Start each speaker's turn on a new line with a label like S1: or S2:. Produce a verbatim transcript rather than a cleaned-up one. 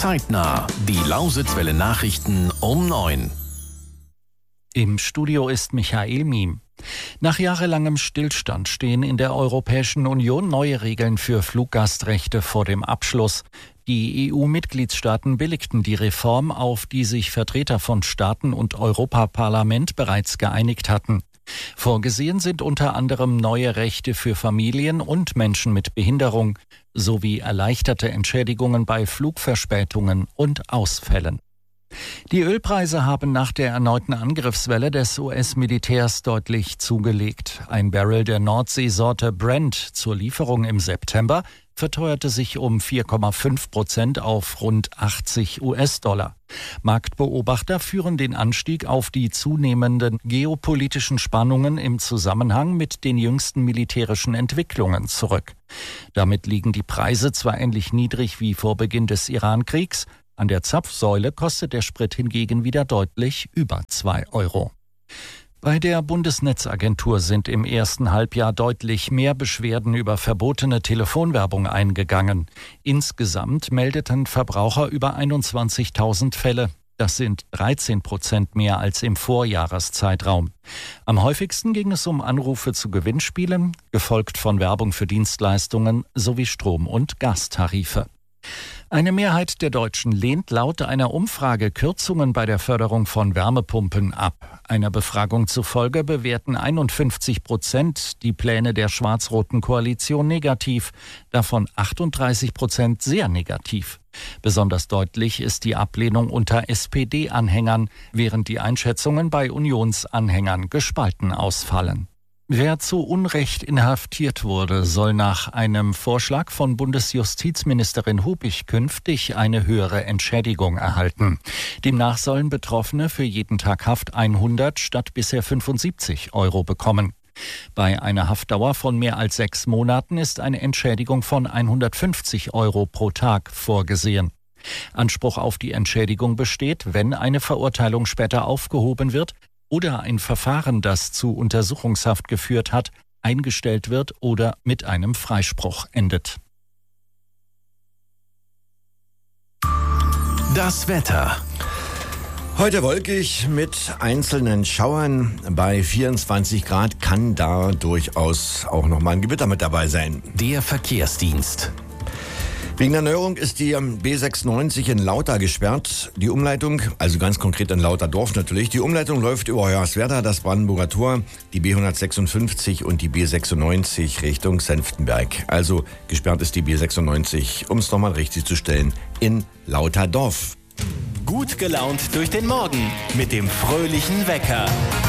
S1: Zeitnah. Die Lausitzwelle Nachrichten um neun.
S2: Im Studio ist Michael Miem. Nach jahrelangem Stillstand stehen in der Europäischen Union neue Regeln für Fluggastrechte vor dem Abschluss. Die E U-Mitgliedstaaten billigten die Reform, auf die sich Vertreter von Staaten und Europaparlament bereits geeinigt hatten. Vorgesehen sind unter anderem neue Rechte für Familien und Menschen mit Behinderung sowie erleichterte Entschädigungen bei Flugverspätungen und Ausfällen. Die Ölpreise haben nach der erneuten Angriffswelle des U S-Militärs deutlich zugelegt. Ein Barrel der Nordseesorte Brent zur Lieferung im September verteuerte sich um vier Komma fünf Prozent auf rund achtzig US-Dollar. Marktbeobachter führen den Anstieg auf die zunehmenden geopolitischen Spannungen im Zusammenhang mit den jüngsten militärischen Entwicklungen zurück. Damit liegen die Preise zwar ähnlich niedrig wie vor Beginn des Iran-Kriegs, an der Zapfsäule kostet der Sprit hingegen wieder deutlich über zwei Euro. Bei der Bundesnetzagentur sind im ersten Halbjahr deutlich mehr Beschwerden über verbotene Telefonwerbung eingegangen. Insgesamt meldeten Verbraucher über einundzwanzigtausend Fälle. Das sind dreizehn Prozent mehr als im Vorjahreszeitraum. Am häufigsten ging es um Anrufe zu Gewinnspielen, gefolgt von Werbung für Dienstleistungen sowie Strom- und Gastarife. Eine Mehrheit der Deutschen lehnt laut einer Umfrage Kürzungen bei der Förderung von Wärmepumpen ab. Einer Befragung zufolge bewerten einundfünfzig Prozent die Pläne der schwarz-roten Koalition negativ, davon achtunddreißig Prozent sehr negativ. Besonders deutlich ist die Ablehnung unter S P D-Anhängern, während die Einschätzungen bei Unionsanhängern gespalten ausfallen. Wer zu Unrecht inhaftiert wurde, soll nach einem Vorschlag von Bundesjustizministerin Hubich künftig eine höhere Entschädigung erhalten. Demnach sollen Betroffene für jeden Tag Haft hundert statt bisher fünfundsiebzig Euro bekommen. Bei einer Haftdauer von mehr als sechs Monaten ist eine Entschädigung von hundertfünfzig Euro pro Tag vorgesehen. Anspruch auf die Entschädigung besteht, wenn eine Verurteilung später aufgehoben wird oder ein Verfahren, das zu Untersuchungshaft geführt hat, eingestellt wird oder mit einem Freispruch endet.
S1: Das Wetter.
S3: Heute wolkig mit einzelnen Schauern. Bei vierundzwanzig Grad kann da durchaus auch noch mal ein Gewitter mit dabei sein.
S1: Der Verkehrsdienst.
S3: Wegen der Neuerung ist die B sechsundneunzig in Lauter gesperrt. Die Umleitung, also ganz konkret in Lauterdorf natürlich, die Umleitung läuft über Hoyerswerda, das Brandenburger Tor, die B hundertsechsundfünfzig und die B sechsundneunzig Richtung Senftenberg. Also gesperrt ist die B sechsundneunzig, um es nochmal richtig zu stellen, in Lauterdorf.
S4: Gut gelaunt durch den Morgen mit dem fröhlichen Wecker.